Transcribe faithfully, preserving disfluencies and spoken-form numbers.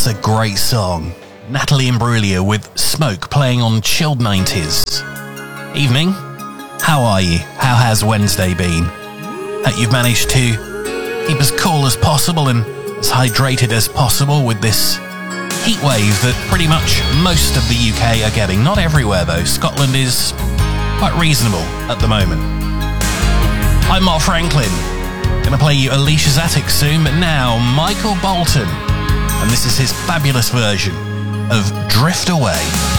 That's a great song. Natalie Imbruglia with Smoke playing on Chilled nineties. Evening, how are you? How has Wednesday been? Hope you've managed to keep as cool as possible and as hydrated as possible with this heat wave that pretty much most of the U K are getting. Not everywhere though. Scotland is quite reasonable at the moment. I'm Mark Franklin. Gonna play you Alicia's Attic soon, but now Michael Bolton. And this is his fabulous version of Drift Away.